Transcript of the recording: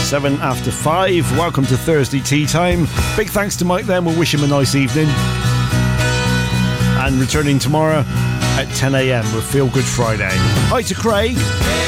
7 after 5. Welcome to Thursday Tea Time. Big thanks to Mike then. We'll wish him a nice evening. And returning tomorrow at 10 a.m. with Feel Good Friday. Hi to Craig.